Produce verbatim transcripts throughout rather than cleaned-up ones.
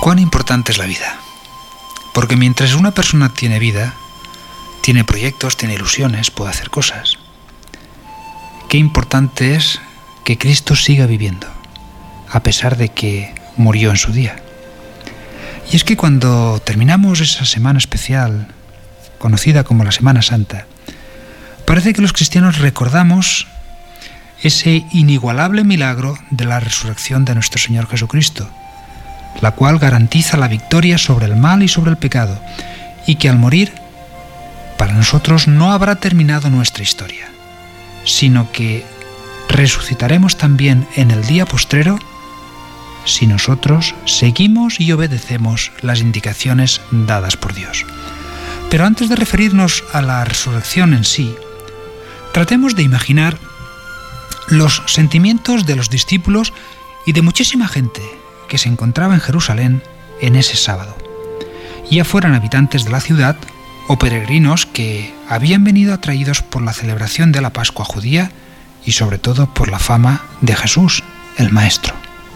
cuán importante es la vida. Porque mientras una persona tiene vida, tiene proyectos, tiene ilusiones, puede hacer cosas. Qué importante es que Cristo siga viviendo, a pesar de que murió en su día. Y es que cuando terminamos esa semana especial, conocida como la Semana Santa, parece que los cristianos recordamos ese inigualable milagro de la resurrección de nuestro Señor Jesucristo, la cual garantiza la victoria sobre el mal y sobre el pecado, y que al morir, para nosotros no habrá terminado nuestra historia, sino que resucitaremos también en el día postrero si nosotros seguimos y obedecemos las indicaciones dadas por Dios. Pero antes de referirnos a la resurrección en sí, tratemos de imaginar los sentimientos de los discípulos y de muchísima gente que se encontraba en Jerusalén en ese sábado, ya fueran habitantes de la ciudad o peregrinos que habían venido atraídos por la celebración de la Pascua judía y sobre todo por la fama de Jesús, el Maestro.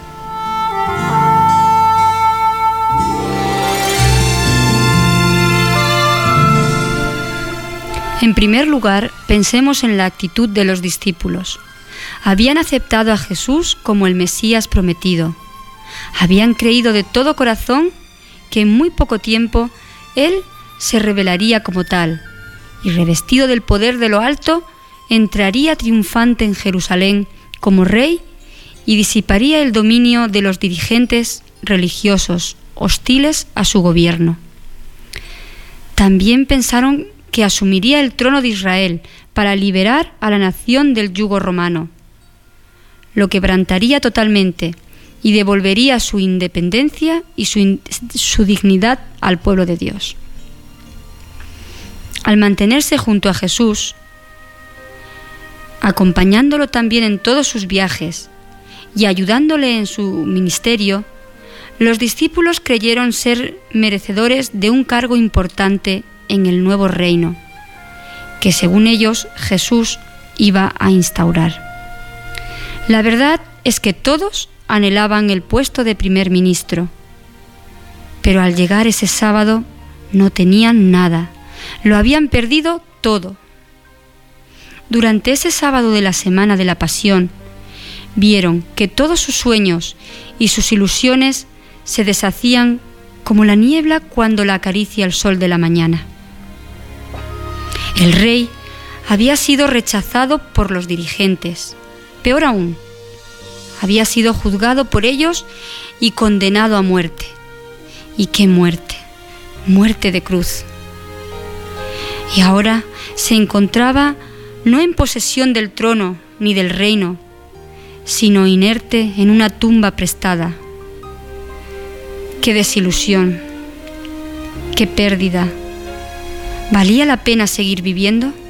En primer lugar, pensemos en la actitud de los discípulos. Habían aceptado a Jesús como el Mesías prometido. Habían creído de todo corazón que en muy poco tiempo Él se revelaría como tal y, revestido del poder de lo alto, entraría triunfante en Jerusalén como rey y disiparía el dominio de los dirigentes religiosos hostiles a su gobierno. También pensaron que asumiría el trono de Israel para liberar a la nación del yugo romano. Lo quebrantaría totalmente y devolvería su independencia y su, in- su dignidad al pueblo de Dios. Al mantenerse junto a Jesús, acompañándolo también en todos sus viajes y ayudándole en su ministerio, los discípulos creyeron ser merecedores de un cargo importante en el nuevo reino, que según ellos Jesús iba a instaurar. La verdad es que todos anhelaban el puesto de primer ministro, pero al llegar ese sábado no tenían nada, lo habían perdido todo. Durante ese sábado de la semana de la Pasión, vieron que todos sus sueños y sus ilusiones se deshacían como la niebla cuando la acaricia el sol de la mañana. El rey había sido rechazado por los dirigentes. Peor aún, había sido juzgado por ellos y condenado a muerte. ¿Y qué muerte? Muerte de cruz. Y ahora se encontraba no en posesión del trono ni del reino, sino inerte en una tumba prestada. ¡Qué desilusión! ¡Qué pérdida! ¿Valía la pena seguir viviendo?